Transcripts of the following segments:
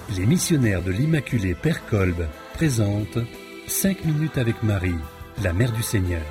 Les missionnaires de l'Immaculée Père Kolb présentent 5 minutes avec Marie, la Mère du Seigneur.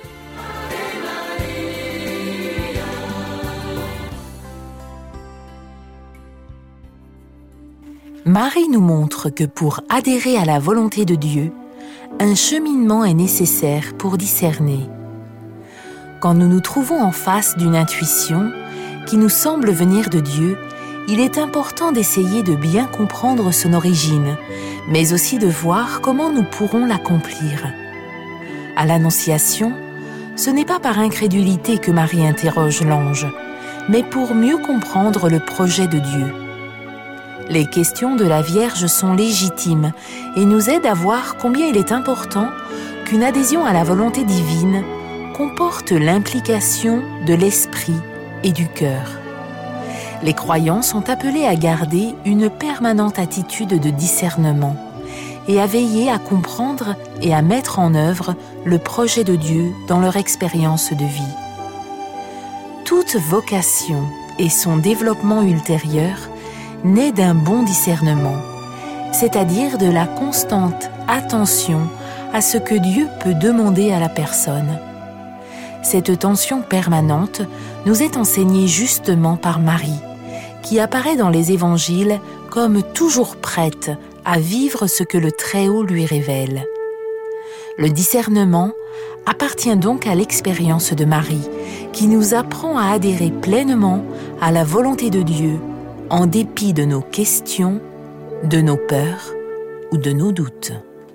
Marie nous montre que pour adhérer à la volonté de Dieu, un cheminement est nécessaire pour discerner. Quand nous nous trouvons en face d'une intuition qui nous semble venir de Dieu, il est important d'essayer de bien comprendre son origine, mais aussi de voir comment nous pourrons l'accomplir. À l'Annonciation, ce n'est pas par incrédulité que Marie interroge l'ange, mais pour mieux comprendre le projet de Dieu. Les questions de la Vierge sont légitimes et nous aident à voir combien il est important qu'une adhésion à la volonté divine comporte l'implication de l'esprit et du cœur. Les croyants sont appelés à garder une permanente attitude de discernement et à veiller à comprendre et à mettre en œuvre le projet de Dieu dans leur expérience de vie. Toute vocation et son développement ultérieur naît d'un bon discernement, c'est-à-dire de la constante attention à ce que Dieu peut demander à la personne. Cette tension permanente nous est enseignée justement par Marie, qui apparaît dans les évangiles comme toujours prête à vivre ce que le Très-Haut lui révèle. Le discernement appartient donc à l'expérience de Marie, qui nous apprend à adhérer pleinement à la volonté de Dieu, en dépit de nos questions, de nos peurs ou de nos doutes.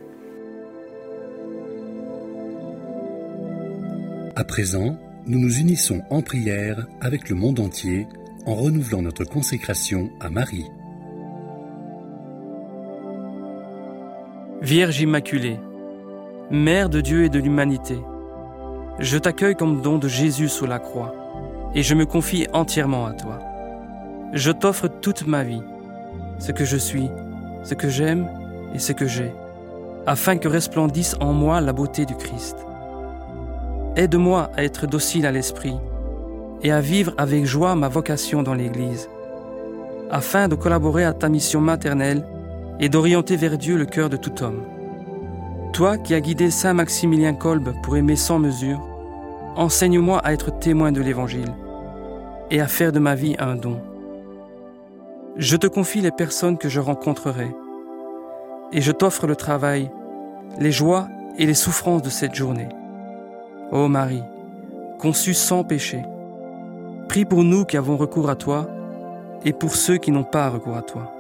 À présent, nous nous unissons en prière avec le monde entier en renouvelant notre consécration à Marie. Vierge Immaculée, Mère de Dieu et de l'humanité, je t'accueille comme don de Jésus sous la croix et je me confie entièrement à toi. Je t'offre toute ma vie, ce que je suis, ce que j'aime et ce que j'ai, afin que resplendisse en moi la beauté du Christ. Aide-moi à être docile à l'esprit et à vivre avec joie ma vocation dans l'Église, afin de collaborer à ta mission maternelle et d'orienter vers Dieu le cœur de tout homme. Toi qui as guidé Saint Maximilien Kolb pour aimer sans mesure, enseigne-moi à être témoin de l'Évangile et à faire de ma vie un don. Je te confie les personnes que je rencontrerai et je t'offre le travail, les joies et les souffrances de cette journée. Ô Marie, conçue sans péché, prie pour nous qui avons recours à toi et pour ceux qui n'ont pas recours à toi.